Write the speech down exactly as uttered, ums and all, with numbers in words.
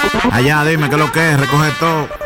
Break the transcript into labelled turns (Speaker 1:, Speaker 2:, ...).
Speaker 1: Allá, dime qué es lo que es, recoge todo.